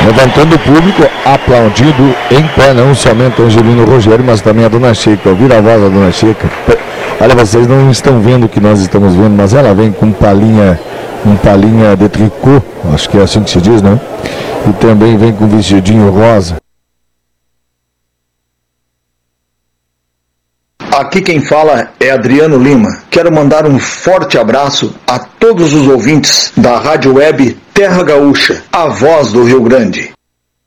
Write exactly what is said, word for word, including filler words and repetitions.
Levantando o público, aplaudido em pé, não somente o Angelino Rogério, mas também a Dona Chica. Ouvir a voz da Dona Chica. Olha, vocês não estão vendo o que nós estamos vendo, mas ela vem com palinha, um palinha de tricô, acho que é assim que se diz, né? E também vem com vestidinho rosa. Aqui quem fala é Adriano Lima. Quero mandar um forte abraço a todos os ouvintes da Rádio Web Terra Gaúcha, a voz do Rio Grande.